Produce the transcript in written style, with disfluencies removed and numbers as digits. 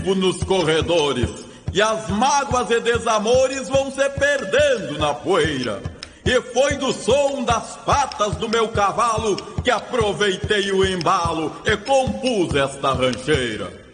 nos corredores, e as mágoas e desamores vão se perdendo na poeira. E foi do som das patas do meu cavalo que aproveitei o embalo e compus esta rancheira.